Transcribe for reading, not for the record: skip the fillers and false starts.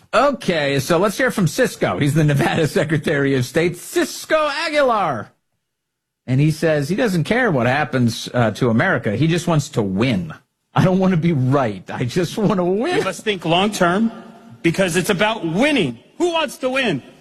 Okay, so let's hear from Cisco. He's the Nevada Secretary of State, Cisco Aguilar. And he says he doesn't care what happens to America. He just wants to win. I don't want to be right. I just want to win. You must think long term because it's about winning. Who wants to win?